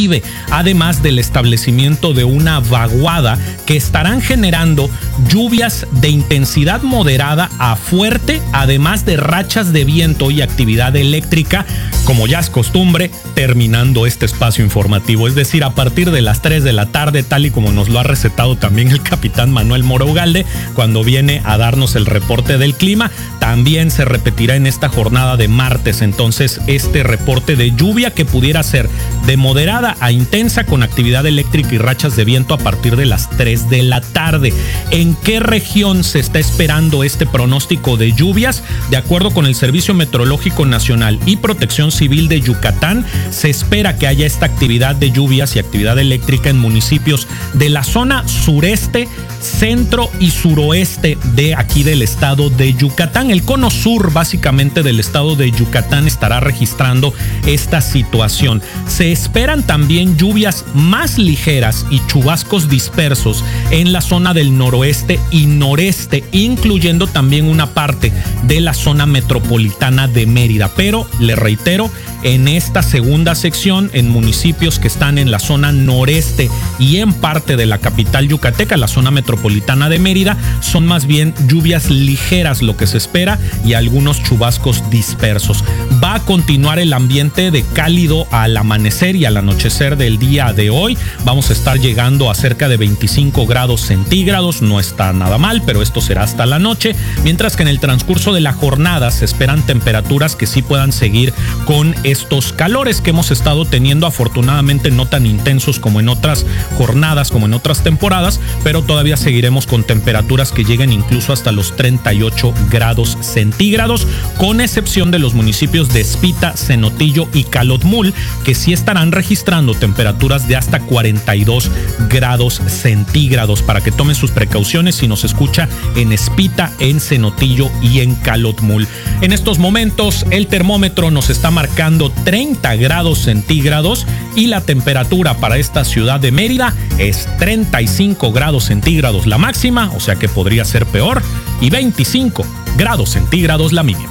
recibe, además del establecimiento de una vaguada que estarán generando lluvias de intensidad moderada a fuerte, además de rachas de viento y actividad eléctrica, como ya es costumbre, terminando este espacio informativo, es decir, a partir de las 3 de la tarde, tal y como nos lo ha recetado también el capitán Manuel Mora Ugalde cuando viene a darnos el reporte del clima. También se repetirá en esta jornada de martes entonces este reporte de lluvia que pudiera ser de moderada a intensa con actividad eléctrica y rachas de viento a partir de las 3 de la tarde. ¿En qué región se está esperando este pronóstico de lluvias? De acuerdo con el Servicio Meteorológico Nacional y Protección Civil de Yucatán, se espera que haya esta actividad de lluvias y actividad eléctrica en municipios de la zona sureste, centro y suroeste de aquí del estado de Yucatán. El cono sur básicamente del estado de Yucatán estará registrando esta situación. Se esperan también lluvias más ligeras y chubascos dispersos en la zona del noroeste y noreste, incluyendo también una parte de la zona metropolitana de Mérida. Pero, le reitero, en esta segunda sección, en municipios que están en la zona noreste y en parte de la capital yucateca, la zona metropolitana de Mérida, son más bien lluvias ligeras lo que se espera y algunos chubascos dispersos. Va a continuar el ambiente de cálido al amanecer y al anochecer del día de hoy. Vamos a estar llegando a cerca de 25 grados centígrados, no está nada mal, pero esto será hasta la noche, mientras que en el transcurso de la jornada se esperan temperaturas que sí puedan seguir con estos calores que hemos estado teniendo, afortunadamente no tan intensos como en otras jornadas, como en otras temporadas, pero todavía seguiremos con temperaturas que lleguen incluso hasta los 38 grados centígrados, con excepción de los municipios de Espita, Cenotillo y Calotmul, que sí estarán registrando temperaturas de hasta 42 grados centígrados, para que tomen sus precauciones si nos escucha en Espita, en Cenotillo y en Calotmul. En estos momentos el termómetro nos está marcando 30 grados centígrados y la temperatura para esta ciudad de Mérida es 35 grados centígrados la máxima, o sea que podría ser peor, y 25 grados centígrados la mínima.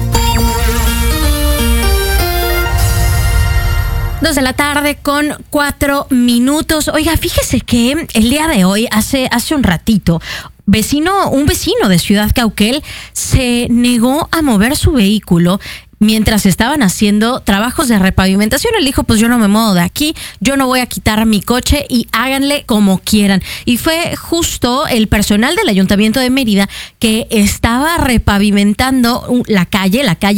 2 de la tarde con 4 minutos. Oiga, fíjese que el día de hoy, hace un ratito, un vecino de Ciudad Cauquel se negó a mover su vehículo mientras estaban haciendo trabajos de repavimentación. Él dijo, pues yo no me muevo de aquí, yo no voy a quitar mi coche y háganle como quieran. Y fue justo el personal del Ayuntamiento de Mérida que estaba repavimentando la calle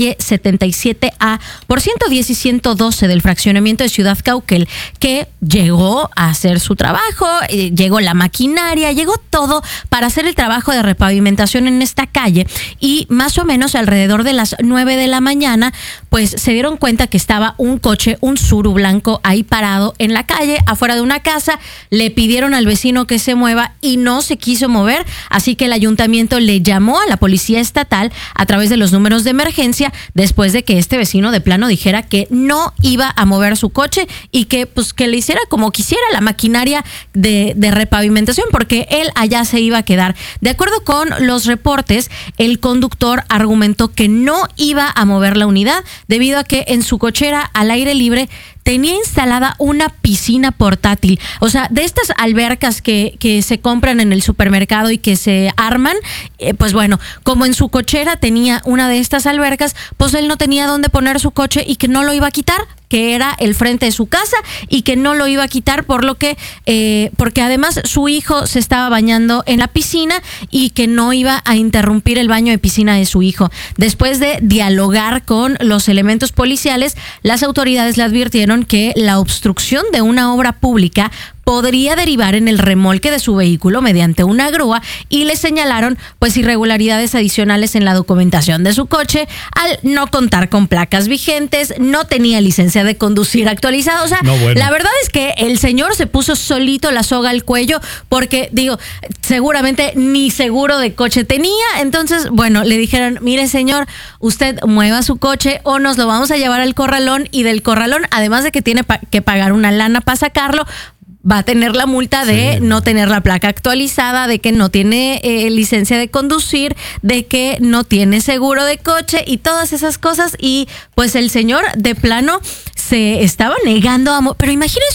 77A por 110 y 112 del fraccionamiento de Ciudad Cauquel, que llegó a hacer su trabajo, llegó la maquinaria, llegó todo para hacer el trabajo de repavimentación en esta calle, y más o menos alrededor de las 9 de la mañana pues se dieron cuenta que estaba un coche, un Suru blanco, ahí parado en la calle, afuera de una casa. Le pidieron al vecino que se mueva y no se quiso mover, así que el ayuntamiento le llamó a la policía estatal a través de los números de emergencia, después de que este vecino de plano dijera que no iba a mover su coche y que pues que le hiciera como quisiera la maquinaria de repavimentación, porque él allá se iba a quedar. De acuerdo con los reportes, el conductor argumentó que no iba a mover la unidad debido a que en su cochera al aire libre tenía instalada una piscina portátil. O sea, de estas albercas que se compran en el supermercado y que se arman, pues bueno, como en su cochera tenía una de estas albercas, pues él no tenía dónde poner su coche y que no lo iba a quitar, que era el frente de su casa, y que no lo iba a quitar porque además su hijo se estaba bañando en la piscina y que no iba a interrumpir el baño de piscina de su hijo. Después de dialogar con los elementos policiales, las autoridades le advirtieron que la obstrucción de una obra pública podría derivar en el remolque de su vehículo mediante una grúa, y le señalaron pues irregularidades adicionales en la documentación de su coche al no contar con placas vigentes, no tenía licencia de conducir actualizada. O sea, La verdad es que el señor se puso solito la soga al cuello, porque seguramente ni seguro de coche tenía. Entonces, bueno, le dijeron, mire señor, usted mueva su coche o nos lo vamos a llevar al corralón, y del corralón, además de que tiene que pagar una lana para sacarlo, va a tener la multa de no tener la placa actualizada, de que no tiene licencia de conducir, de que no tiene seguro de coche y todas esas cosas. Y pues el señor de plano se estaba negando a... Pero imagínense